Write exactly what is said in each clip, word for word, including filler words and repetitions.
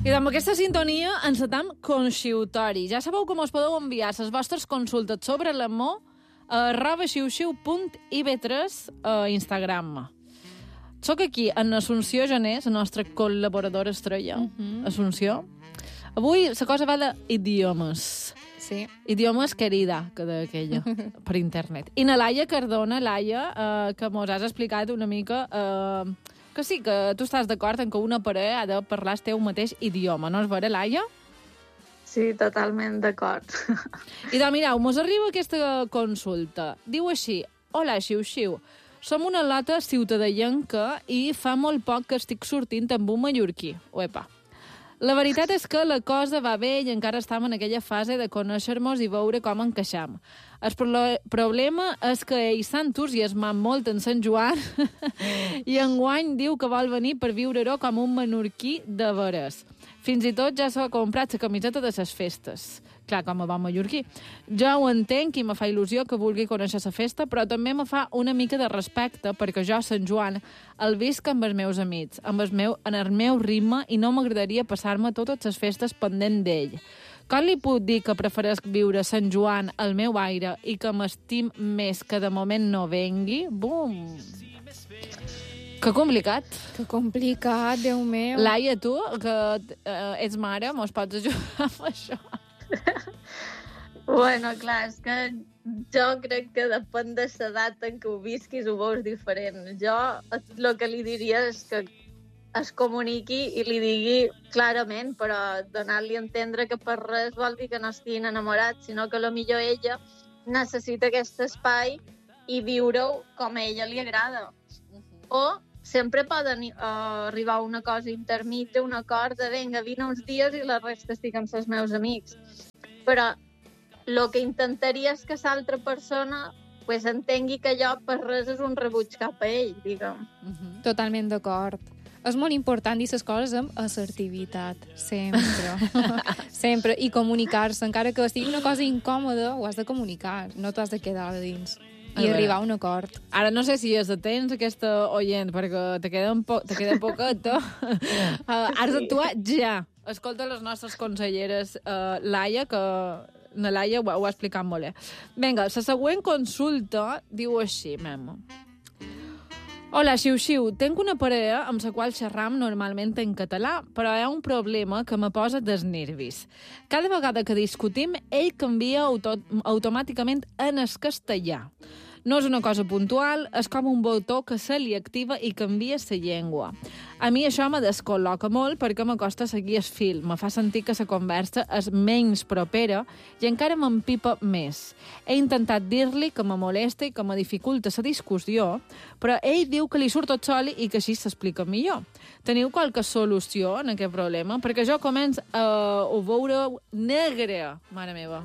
I amb aquesta sintonia encetam consultori. Ja sabeu com us podeu enviar les vostres consultes sobre l'amor a arroba xiu-xiu punt i ve tres a Instagram. Soc aquí, en Assumpció Janés, la nostra col·laboradora estrella. Uh -huh. Assumpció. Avui la cosa va d'idiomes. Sí. Idiomes querida, que d'aquella, per internet. I na Laia Cardona, Laia, eh, que mos has explicat una mica... Eh, que sí, que tu estàs d'acord en que una parella ha de parlar el teu mateix idioma, no és vera, Laia? Sí, totalment d'acord. I doncs, mireu, mos arriba aquesta consulta. Diu així: hola, xiu-xiu, som una lota ciutadellenca i fa molt poc que estic sortint amb un mallorquí. Uepa. La veritat és que la cosa va bé i encara estem en aquella fase de conèixer-nos i veure com encaixam. El pro problema és que ell s'ha entusiasmat molt en Sant Joan i enguany diu que vol venir per viure-ho com un menorquí de veres. Fins i tot ja s'ha comprat la camiseta de les festes. Clar, com a bon mallorquí. Jo ho entenc i me fa il·lusió que vulgui conèixer la festa, però també me fa una mica de respecte perquè jo, Sant Joan, el visc amb els meus amics, amb el meu, en el meu ritme, i no m'agradaria passar-me totes les festes pendent d'ell. Com li puc dir que preferesc viure Sant Joan al meu aire i que m'estim més que de moment no vengui? Bum! Que complicat. Que complicat, Déu meu. Laia, tu, que uh, ets mare, mos pots ajudar amb això? Bueno, clar, és que jo crec que depèn de l'edat en què ho visquis, ho veus diferent. Jo el que li diria és que es comuniqui i li digui clarament, però donar-li a entendre que per res vol dir que no estiguin enamorats, sinó que potser ella necessita aquest espai i viure-ho com a ella li agrada. O sempre poden uh, arribar a una cosa intermite, un acord de vinga, vine uns dies i la resta estic amb els meus amics. Però el que intentaria és que l'altra persona pues, entengui que allò per res és un rebuig cap a ell, diguem. Uh -huh. Totalment d'acord. És molt important dir les coses amb assertivitat, sempre. Sempre. I comunicar-se, encara que sigui una cosa incòmoda, ho has de comunicar, no t'has de quedar a dins. I arribar a un acord. Ara no sé si és de temps aquesta oient, perquè te queda, un po te queda poquet. uh, has d'actuar ja. Escolta les nostres conselleres, uh, Laia, que na Laia ho, ho ha explicat molt bé. Vinga, la següent consulta diu així, mem. Hola, xiu-xiu, tenc una parella amb la qual xerram normalment en català, però hi ha un problema que me posa dels nervis. Cada vegada que discutim, ell canvia auto automàticament en el castellà. No és una cosa puntual, és com un botó que se li activa i canvia la llengua. A mi això me descol·loca molt perquè m'acosta seguir el fil. Me fa sentir que la conversa és menys propera i encara m'empipa més. He intentat dir-li que me molesta i que me dificulta la discussió, però ell diu que li surt tot sol i que així s'explica millor. Teniu qualque solució en aquest problema? Perquè jo començo a ho veure negre, mare meva.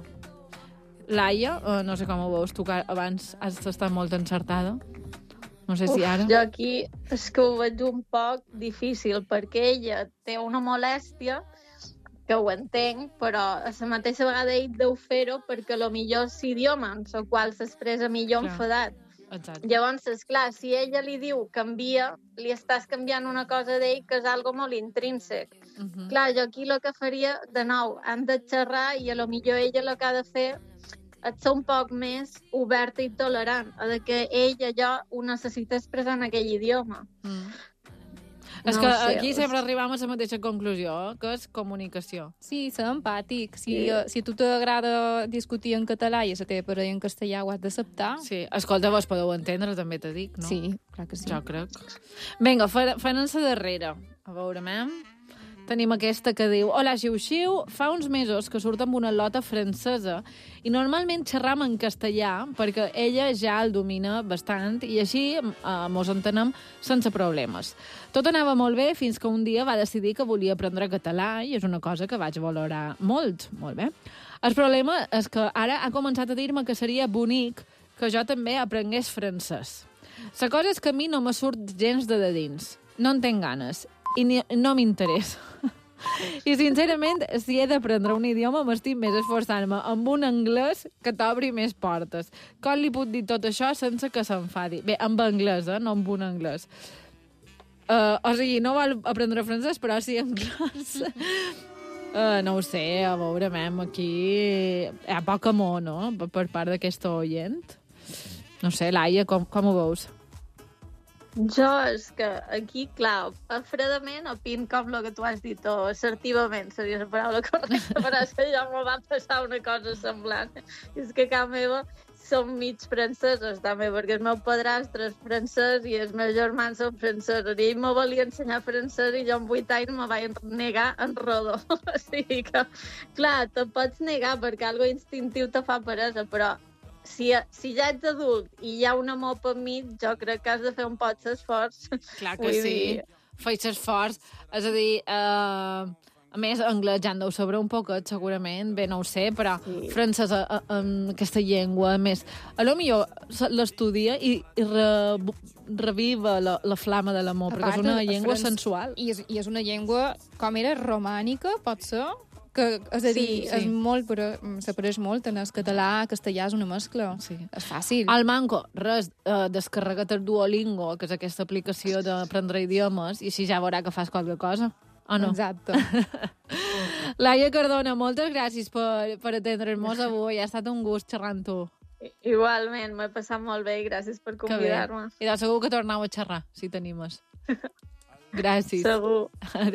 Laia, uh, no sé com ho veus, tu que abans has estat molt encertada. No sé si ara... Uf, jo aquí és que ho veig un poc difícil, perquè ella té una molèstia, que ho entenc, però a la mateixa vegada ell deu fer-ho perquè potser és l'idioma en el qual s'expressa millor enfadat. Exacte. Llavors, esclar, si ella li diu canvia, li estàs canviant una cosa d'ell que és algo molt intrínsec. Uh -huh. Clar, jo aquí el que faria, de nou, han de xerrar i a lo millor ella el que ha de fer és ser un poc més oberta i tolerant, a que ell allò ho necessita expressar en aquell idioma. Mm. És no que sé, aquí sempre arribam a la mateixa conclusió, que és comunicació. Sí, ser empàtic. Si, sí. uh, si a tu t'agrada discutir en català i a la teva parella en castellà ho has d'acceptar. Sí, escolta, vos podeu entendre, també t'ho dic, no? Sí, clar que sí. Jo crec. Vinga, fent la darrera. A veure, mem. Tenim aquesta que diu: hola, xiu-xiu, fa uns mesos que surt amb una lota francesa i normalment xerram en castellà perquè ella ja el domina bastant i així eh, mos entenem sense problemes. Tot anava molt bé fins que un dia va decidir que volia aprendre català i és una cosa que vaig valorar molt, molt bé. El problema és que ara ha començat a dir-me que seria bonic que jo també aprengués francès. La cosa és que a mi no me surt gens de de dins. No en tinc ganes i ni, no m'interessa. I, sincerament, si he d'aprendre un idioma, m'estic més esforçant-me amb un anglès que t'obri més portes. Com li puc dir tot això sense que s'enfadi? Bé, amb anglès, eh? No amb un anglès. Uh, o sigui, no vol aprendre francès, però sí anglès. Uh, no ho sé, a veure, mem, aquí hi ha poc amor, no?, per, per part d'aquesta oient. No sé, Laia, com, com ho veus? Jo és que aquí, clar, fredament opin com el que tu has dit, o assertivament seria la paraula correcta, però és que ja me va passar una cosa semblant. I és que a casa meva som mig francesos, també, perquè el meu padrastre és francès i els meus germans són francesos. I ell me volia ensenyar francès i jo amb vuit anys me vaig negar en rodó. O sigui que, clar, te pots negar perquè algo instintiu te fa peresa, però si, si ja ets adult i hi ha un amor per mi, jo crec que has de fer un pot d'esforç. Clar que sí, faig esforç. És a dir, eh, a més, anglès ja en deu saber un poquet, segurament, bé, no ho sé, però sí. Francès, en aquesta llengua, a més, a lo millor l'estudia i, i re, reviva la, la flama de l'amor, perquè és una llengua franc... sensual. I és, I és una llengua, com era, romànica, pot ser? Que, és a dir, sí, sí. és molt, s'apareix molt en el català, castellà és una mescla. Sí. És fàcil. Al manco, res, eh, descarrega't el Duolingo, que és aquesta aplicació d'aprendre idiomes, i si ja veurà que fas qualque cosa. O no? Exacte. Laia Cardona, moltes gràcies per, per atendre'ns avui. Ha estat un gust xerrar amb tu. Igualment, m'he passat molt bé i gràcies per convidar-me. I de segur que tornau a xerrar, si t'animes. Gràcies. Segur.